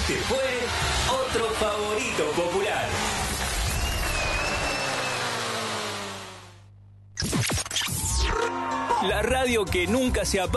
Este fue otro favorito popular. La radio que nunca se apaga.